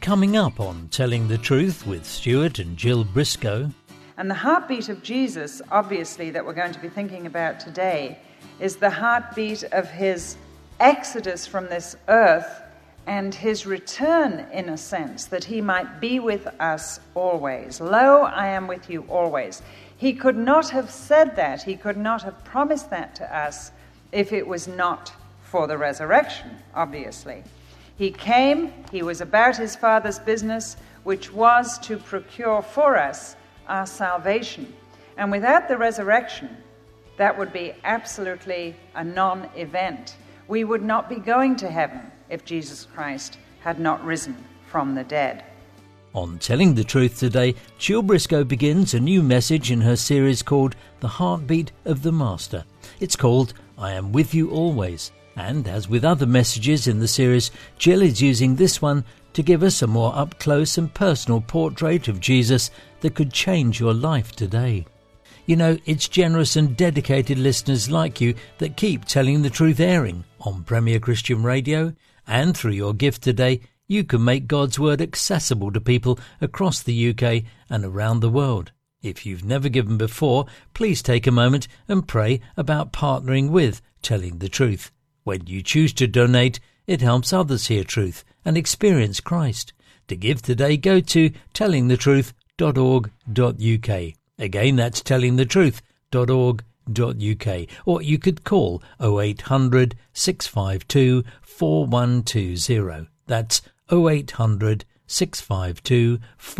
Coming up on Telling the Truth with Stuart and Jill Briscoe. And the heartbeat of Jesus, obviously, that we're going to be thinking about today, is the heartbeat of his exodus from this earth and his return, in a sense, that he might be with us always. Lo, I am with you always. He could not have said that, he could not have promised that to us if it was not for the resurrection, obviously. He came, he was about his Father's business, which was to procure for us our salvation. And without the resurrection, that would be absolutely a non-event. We would not be going to heaven if Jesus Christ had not risen from the dead. On Telling the Truth today, Jill Briscoe begins a new message in her series called The Heartbeat of the Master. It's called I Am With You Always. And as with other messages in the series, Jill is using this one to give us a more up-close and personal portrait of Jesus that could change your life today. You know, it's generous and dedicated listeners like you that keep Telling the Truth airing on Premier Christian Radio, and through your gift today, you can make God's Word accessible to people across the UK and around the world. If you've never given before, please take a moment and pray about partnering with Telling the Truth. When you choose to donate, it helps others hear truth and experience Christ. To give today, go to tellingthetruth.org.uk. Again, that's tellingthetruth.org.uk. Or you could call 0800 652 4120. That's 0800 652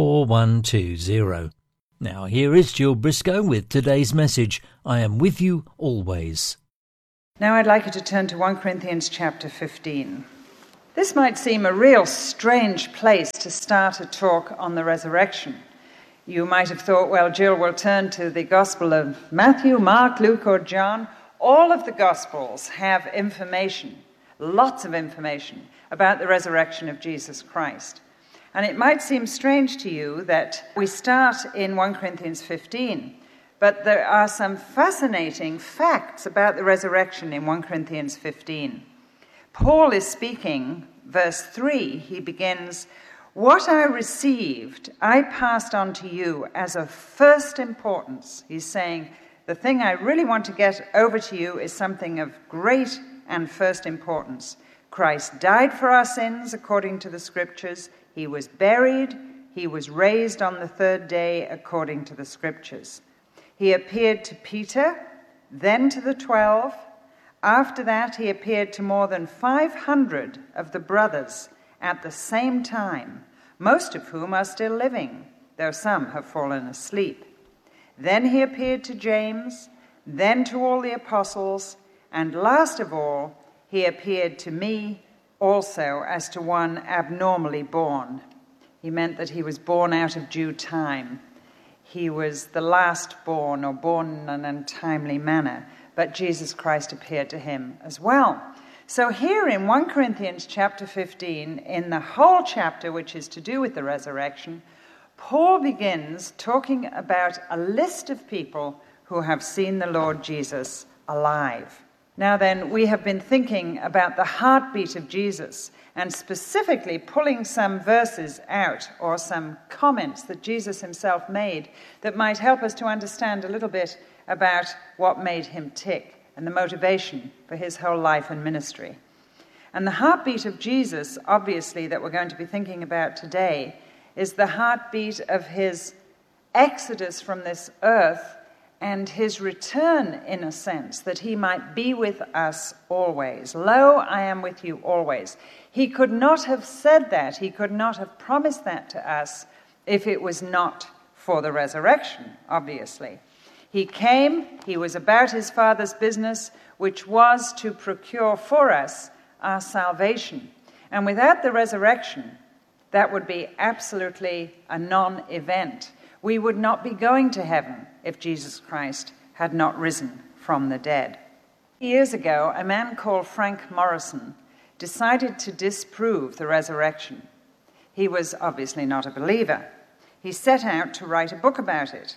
4120. Now here is Jill Briscoe with today's message, I am with you always. Now I'd like you to turn to 1 Corinthians chapter 15. This might seem a real strange place to start a talk on the resurrection. You might have thought, well, Jill will turn to the Gospel of Matthew, Mark, Luke, or John. All of the Gospels have information, lots of information, about the resurrection of Jesus Christ. And it might seem strange to you that we start in 1 Corinthians 15, but there are some fascinating facts about the resurrection in 1 Corinthians 15. Paul is speaking, verse 3, he begins, "What I received, I passed on to you as of first importance." He's saying, the thing I really want to get over to you is something of great and first importance. Christ died for our sins according to the Scriptures. He was buried. He was raised on the third day according to the Scriptures. He appeared to Peter, then to the 12. After that, he appeared to more than 500 of the brothers at the same time, most of whom are still living, though some have fallen asleep. Then he appeared to James, then to all the apostles, and last of all, he appeared to me also as to one abnormally born. He meant that he was born out of due time. He was the last born, or born in an untimely manner, but Jesus Christ appeared to him as well. So here in 1 Corinthians chapter 15, in the whole chapter which is to do with the resurrection, Paul begins talking about a list of people who have seen the Lord Jesus alive. Now then, we have been thinking about the heartbeat of Jesus and specifically pulling some verses out or some comments that Jesus himself made that might help us to understand a little bit about what made him tick and the motivation for his whole life and ministry. And the heartbeat of Jesus, obviously, that we're going to be thinking about today, is the heartbeat of his exodus from this earth and his return, in a sense, that he might be with us always. Lo, I am with you always. He could not have said that, he could not have promised that to us if it was not for the resurrection, obviously. He came, he was about his Father's business, which was to procure for us our salvation. And without the resurrection, that would be absolutely a non-event. We would not be going to heaven if Jesus Christ had not risen from the dead. Years ago, a man called Frank Morrison decided to disprove the resurrection. He was obviously not a believer. He set out to write a book about it.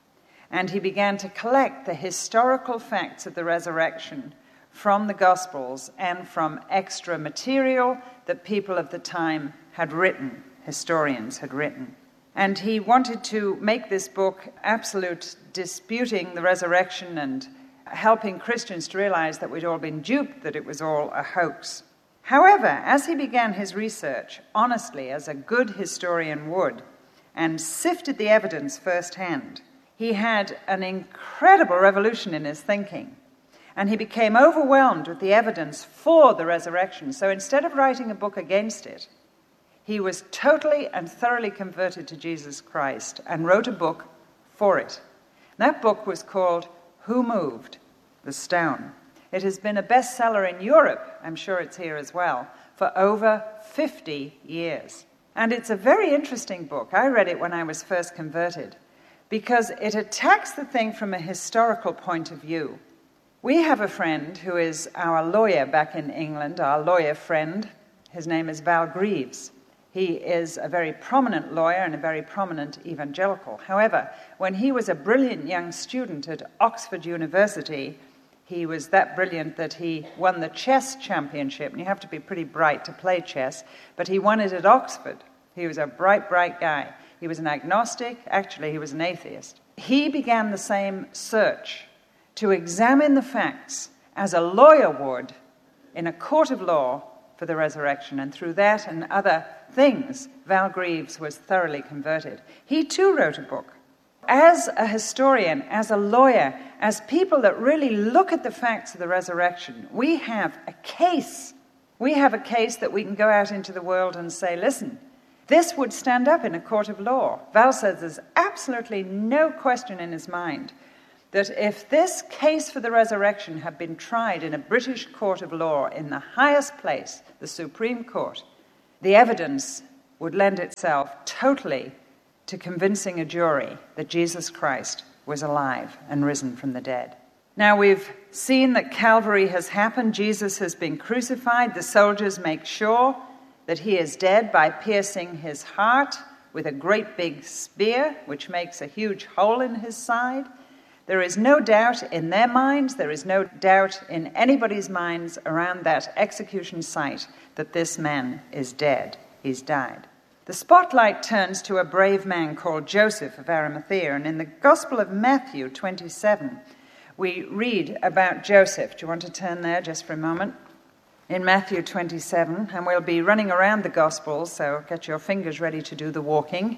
And he began to collect the historical facts of the resurrection from the Gospels and from extra material that people of the time had written historians had written. And he wanted to make this book absolute, disputing the resurrection and helping Christians to realize that we'd all been duped, that it was all a hoax. However, as he began his research, honestly, as a good historian would, and sifted the evidence firsthand, he had an incredible revolution in his thinking. And he became overwhelmed with the evidence for the resurrection. So instead of writing a book against it, he was totally and thoroughly converted to Jesus Christ and wrote a book for it. That book was called Who Moved the Stone? It has been a bestseller in Europe, I'm sure it's here as well, for over 50 years. And it's a very interesting book. I read it when I was first converted because it attacks the thing from a historical point of view. We have a friend who is our lawyer back in England, our lawyer friend. His name is Val Greaves. He is a very prominent lawyer and a very prominent evangelical. However, when he was a brilliant young student at Oxford University, he was that brilliant that he won the chess championship. And you have to be pretty bright to play chess, but he won it at Oxford. He was a bright, bright guy. He was an agnostic. Actually, he was an atheist. He began the same search to examine the facts as a lawyer would in a court of law for the resurrection. And through that and other things, Val Greaves was thoroughly converted. He too wrote a book. As a historian, as a lawyer, as people that really look at the facts of the resurrection, we have a case. We have a case that we can go out into the world and say, listen, this would stand up in a court of law. Val says there's absolutely no question in his mind that if this case for the resurrection had been tried in a British court of law in the highest place, the Supreme Court, the evidence would lend itself totally to convincing a jury that Jesus Christ was alive and risen from the dead. Now we've seen that Calvary has happened. Jesus has been crucified. The soldiers make sure that he is dead by piercing his heart with a great big spear, which makes a huge hole in his side. There is no doubt in their minds, there is no doubt in anybody's minds around that execution site that this man is dead. He's died. The spotlight turns to a brave man called Joseph of Arimathea, and in the Gospel of Matthew 27, we read about Joseph. Do you want to turn there just for a moment? In Matthew 27, and we'll be running around the Gospels, so get your fingers ready to do the walking.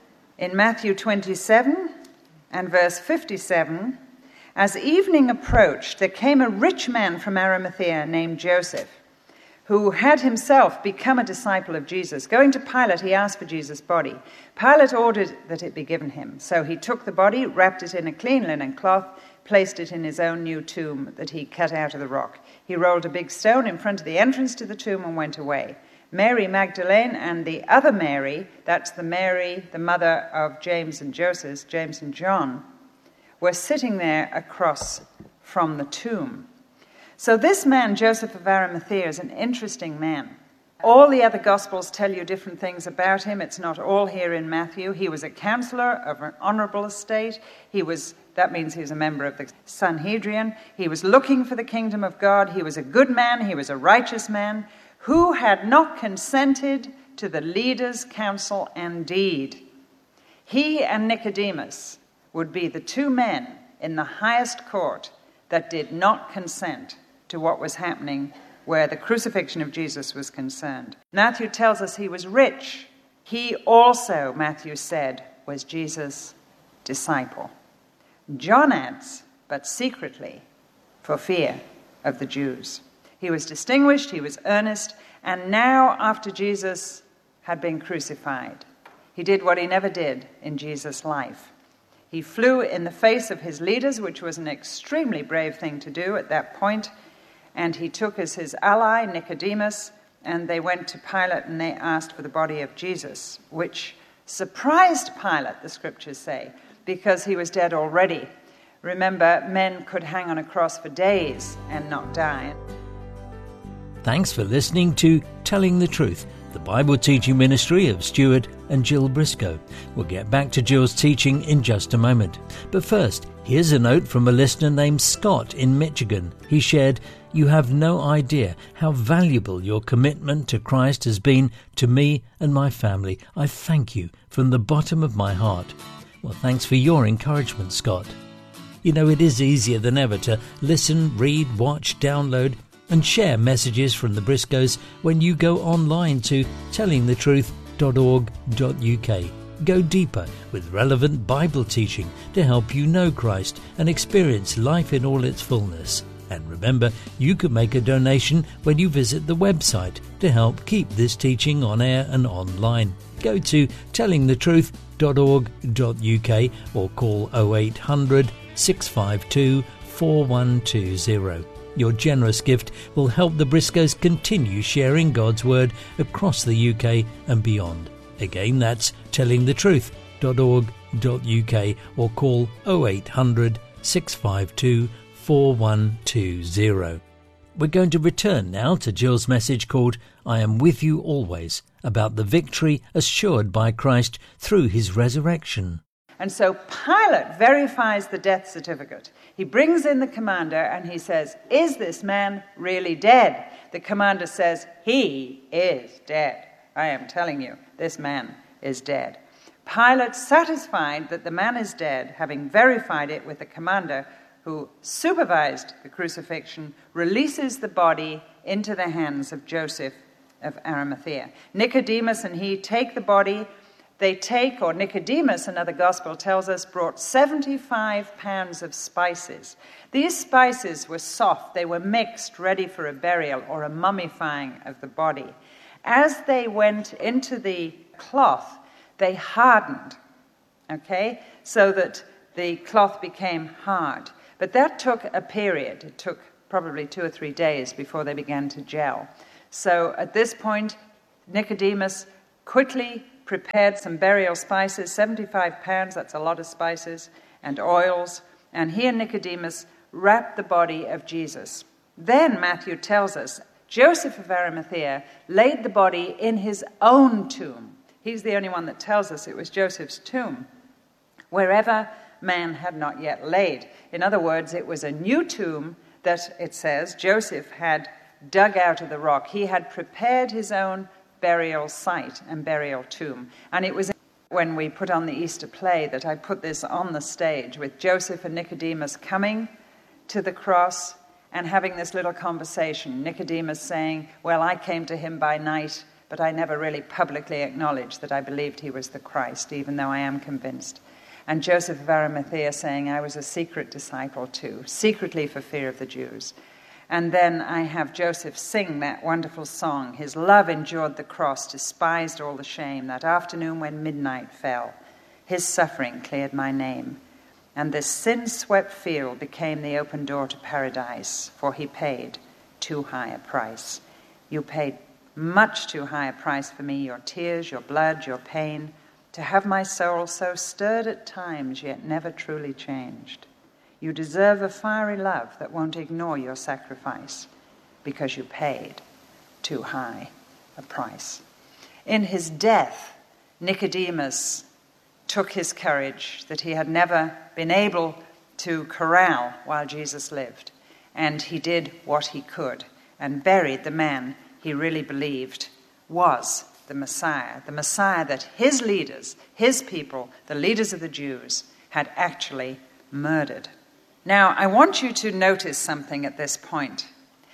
In Matthew 27 and verse 57, as evening approached, there came a rich man from Arimathea named Joseph, who had himself become a disciple of Jesus. Going to Pilate, he asked for Jesus' body. Pilate ordered that it be given him. So he took the body, wrapped it in a clean linen cloth, placed it in his own new tomb that he cut out of the rock. He rolled a big stone in front of the entrance to the tomb and went away. Mary Magdalene and the other Mary, that's the Mary, the mother of James and Joseph, James and John, were sitting there across from the tomb. So this man, Joseph of Arimathea, is an interesting man. All the other Gospels tell you different things about him. It's not all here in Matthew. He was a counselor of an honorable estate. That means he was a member of the Sanhedrin. He was looking for the kingdom of God. He was a good man. He was a righteous man who had not consented to the leaders' counsel and deed. He and Nicodemus would be the two men in the highest court that did not consent to what was happening where the crucifixion of Jesus was concerned. Matthew tells us he was rich. He also, Matthew said, was Jesus' disciple. John adds, but secretly, for fear of the Jews. He was distinguished, he was earnest, and now, after Jesus had been crucified, he did what he never did in Jesus' life. He flew in the face of his leaders, which was an extremely brave thing to do at that point, and he took as his ally Nicodemus, and they went to Pilate and they asked for the body of Jesus, which surprised Pilate, the scriptures say, because he was dead already. Remember, men could hang on a cross for days and not die. Thanks for listening to Telling the Truth the Bible teaching ministry of Stuart and Jill Briscoe. We'll get back to Jill's teaching in just a moment. But first, here's a note from a listener named Scott in Michigan. He shared, "You have no idea how valuable your commitment to Christ has been to me and my family. I thank you from the bottom of my heart." Well, thanks for your encouragement, Scott. You know, it is easier than ever to listen, read, watch, download and share messages from the Briscoes when you go online to tellingthetruth.org.uk. Go deeper with relevant Bible teaching to help you know Christ and experience life in all its fullness. And remember, you can make a donation when you visit the website to help keep this teaching on air and online. Go to tellingthetruth.org.uk or call 0800 652 4120. Your generous gift will help the Briscoes continue sharing God's Word across the UK and beyond. Again, that's tellingthetruth.org.uk or call 0800 652 4120. We're going to return now to Jill's message called I Am With You Always, about the victory assured by Christ through his resurrection. And so Pilate verifies the death certificate. He brings in the commander and he says, "Is this man really dead?" The commander says, "He is dead. I am telling you, this man is dead." Pilate, satisfied that the man is dead, having verified it with the commander who supervised the crucifixion, releases the body into the hands of Joseph of Arimathea. Nicodemus and he take the body. Nicodemus, another gospel tells us, brought 75 pounds of spices. These spices were soft. They were mixed, ready for a burial or a mummifying of the body. As they went into the cloth, they hardened, so that the cloth became hard. But that took a period. It took probably 2 or 3 days before they began to gel. So at this point, Nicodemus quickly prepared some burial spices, 75 pounds, that's a lot of spices, and oils. And he and Nicodemus wrapped the body of Jesus. Then, Matthew tells us, Joseph of Arimathea laid the body in his own tomb. He's the only one that tells us it was Joseph's tomb, wherever man had not yet laid. In other words, it was a new tomb that, it says, Joseph had dug out of the rock. He had prepared his own burial site and burial tomb. And it was when we put on the Easter play that I put this on the stage with Joseph and Nicodemus coming to the cross and having this little conversation. Nicodemus saying, "Well, I came to him by night, but I never really publicly acknowledged that I believed he was the Christ, even though I am convinced." And Joseph of Arimathea saying, "I was a secret disciple too, secretly for fear of the Jews." And then I have Joseph sing that wonderful song, "His love endured the cross, despised all the shame. That afternoon when midnight fell, his suffering cleared my name. And this sin-swept field became the open door to paradise, for he paid too high a price. You paid much too high a price for me, your tears, your blood, your pain, to have my soul so stirred at times, yet never truly changed. You deserve a fiery love that won't ignore your sacrifice, because you paid too high a price." In his death, Nicodemus took his courage that he had never been able to corral while Jesus lived, and he did what he could and buried the man he really believed was the Messiah that his leaders, his people, the leaders of the Jews, had actually murdered. Now, I want you to notice something at this point.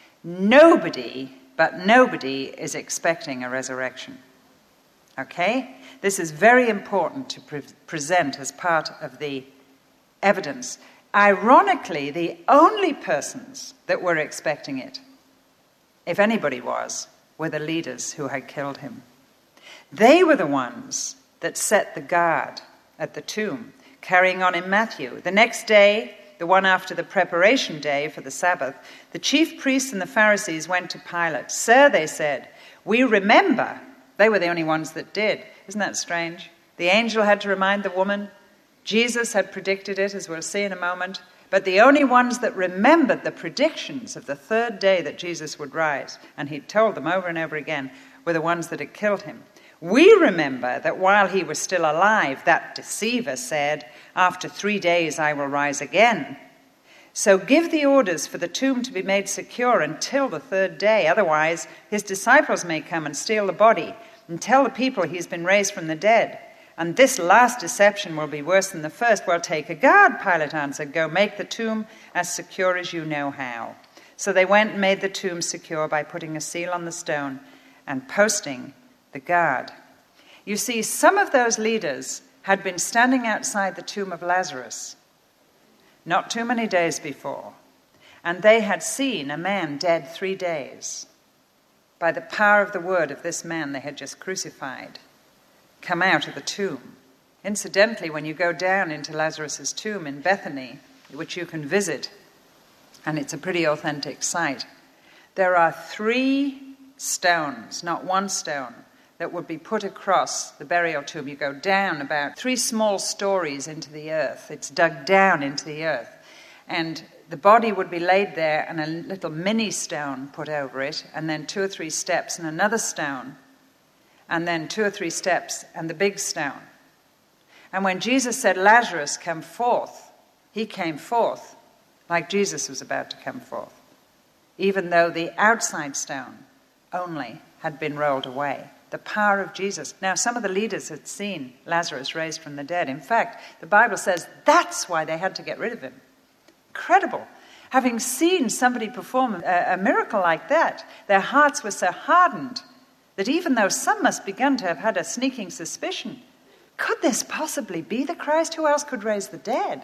Nobody is expecting a resurrection. Okay? This is very important to present as part of the evidence. Ironically, the only persons that were expecting it, if anybody was, were the leaders who had killed him. They were the ones that set the guard at the tomb. Carrying on in Matthew, the next day, the one after the preparation day for the Sabbath, the chief priests and the Pharisees went to Pilate. "Sir," they said, "we remember." They were the only ones that did. Isn't that strange? The angel had to remind the woman. Jesus had predicted it, as we'll see in a moment. But the only ones that remembered the predictions of the third day that Jesus would rise, and he'd told them over and over again, were the ones that had killed him. We remember that while he was still alive, that deceiver said, 'After 3 days I will rise again.' So give the orders for the tomb to be made secure until the 3rd day. Otherwise, his disciples may come and steal the body and tell the people he's been raised from the dead. And this last deception will be worse than the first." "Well, take a guard," Pilate answered. "Go make the tomb as secure as you know how." So they went and made the tomb secure by putting a seal on the stone and posting the guard. You see, some of those leaders had been standing outside the tomb of Lazarus not too many days before, and they had seen a man dead 3 days. By the power of the word of this man they had just crucified, come out of the tomb. Incidentally, when you go down into Lazarus' tomb in Bethany, which you can visit, and it's a pretty authentic sight, there are 3 stones, not 1 stone, that would be put across the burial tomb. You go down about 3 small stories into the earth. It's dug down into the earth. And the body would be laid there and a little mini stone put over it, and then 2 or 3 steps and another stone, and then 2 or 3 steps and the big stone. And when Jesus said, "Lazarus, come forth," he came forth like Jesus was about to come forth, even though the outside stone only had been rolled away. The power of Jesus. Now, some of the leaders had seen Lazarus raised from the dead. In fact, the Bible says that's why they had to get rid of him. Incredible. Having seen somebody perform a miracle like that, their hearts were so hardened that even though some must begun to have had a sneaking suspicion, could this possibly be the Christ? Who else could raise the dead?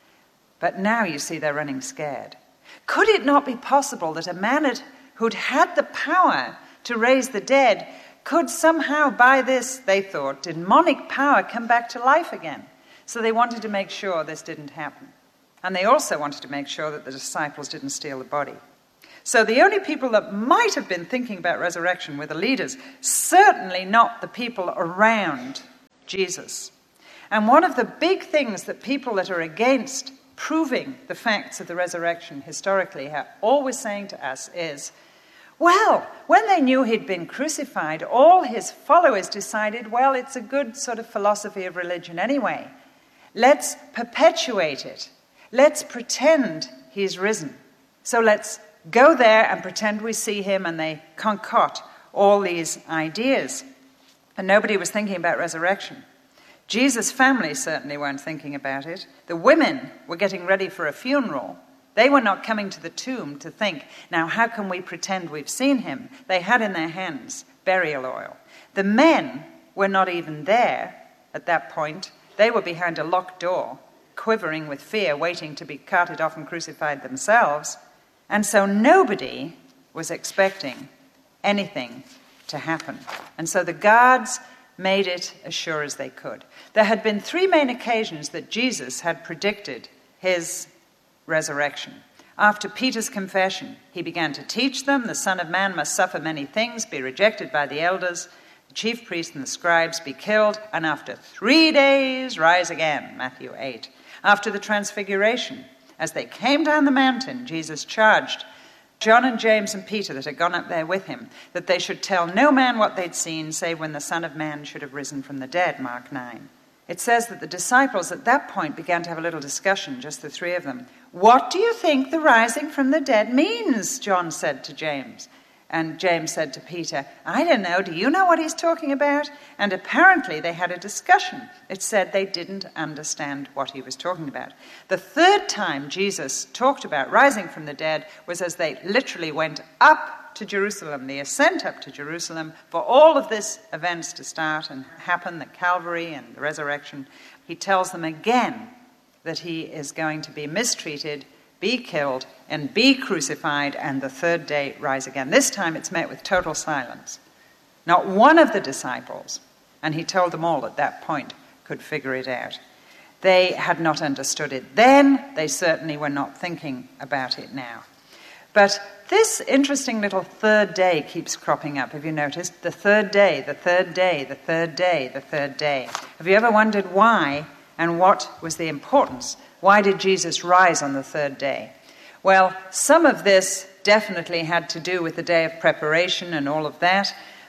But now you see they're running scared. Could it not be possible that a man who'd had the power to raise the dead could somehow, by this, they thought, demonic power come back to life again? So they wanted to make sure this didn't happen. And they also wanted to make sure that the disciples didn't steal the body. So the only people that might have been thinking about resurrection were the leaders, certainly not the people around Jesus. And one of the big things that people that are against proving the facts of the resurrection historically are always saying to us is, well, when they knew he'd been crucified, all his followers decided, well, it's a good sort of philosophy of religion anyway. Let's perpetuate it. Let's pretend he's risen. So let's go there and pretend we see him, and they concoct all these ideas. And nobody was thinking about resurrection. Jesus' family certainly weren't thinking about it. The women were getting ready for a funeral. They were not coming to the tomb to think, now how can we pretend we've seen him? They had in their hands burial oil. The men were not even there at that point. They were behind a locked door, quivering with fear, waiting to be carted off and crucified themselves. And so nobody was expecting anything to happen. And so the guards made it as sure as they could. There had been 3 main occasions that Jesus had predicted his resurrection. After Peter's confession, he began to teach them, the Son of Man must suffer many things, be rejected by the elders, the chief priests and the scribes, be killed, and after 3 days rise again, Matthew 8. After the transfiguration, as they came down the mountain, Jesus charged John and James and Peter that had gone up there with him, that they should tell no man what they'd seen, save when the Son of Man should have risen from the dead, Mark 9. It says that the disciples at that point began to have a little discussion, just the 3 of them. "What do you think the rising from the dead means?" John said to James. And James said to Peter, "I don't know. Do you know what he's talking about?" And apparently they had a discussion. It said they didn't understand what he was talking about. The 3rd time Jesus talked about rising from the dead was as they literally went up to Jerusalem, the ascent up to Jerusalem, for all of this events to start and happen, the Calvary and the resurrection. He tells them again that he is going to be mistreated, be killed, and be crucified, and the 3rd day rise again. This time it's met with total silence. Not one of the disciples, and he told them all at that point, could figure it out. They had not understood it then. They certainly were not thinking about it now. But this interesting little 3rd day keeps cropping up. Have you noticed? The 3rd day, the 3rd day, the 3rd day, the 3rd day. Have you ever wondered why and what was the importance? Why did Jesus rise on the 3rd day? Well, some of this definitely had to do with the day of preparation and all of that.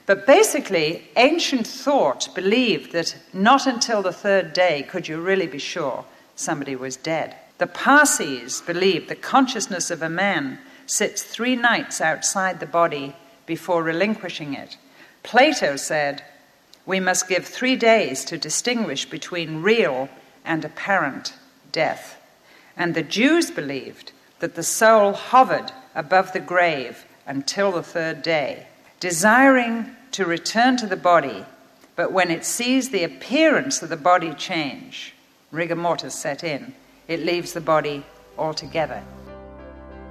But basically, ancient thought believed that not until the third day could you really be sure somebody was dead. The Parsis believed the consciousness of a man sits 3 nights outside the body before relinquishing it. Plato said, we must give 3 days to distinguish between real and apparent death. And the Jews believed that the soul hovered above the grave until the third day, desiring to return to the body, but when it sees the appearance of the body change, rigor mortis set in, it leaves the body altogether.